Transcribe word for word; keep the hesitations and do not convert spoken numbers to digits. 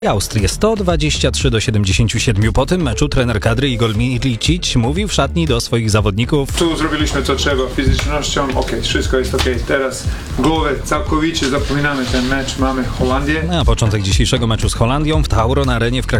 Austrię sto dwadzieścia trzy do siedemdziesięciu siedmiu. Po tym meczu trener kadry Igor Milicic mówił w szatni do swoich zawodników: Tu zrobiliśmy co trzeba fizycznością, ok, wszystko jest ok, teraz głowę całkowicie zapominamy ten mecz, mamy Holandię. Na początek dzisiejszego meczu z Holandią w Tauro na arenie w Krakowie